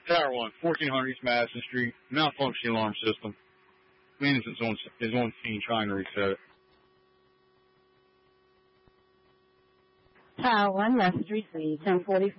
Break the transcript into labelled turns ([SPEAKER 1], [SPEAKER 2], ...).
[SPEAKER 1] Tower 1, 1400 East Madison Street. Malfunctioning alarm system. Means it's on scene trying to reset it.
[SPEAKER 2] Tower 1, Madison Street, 1040.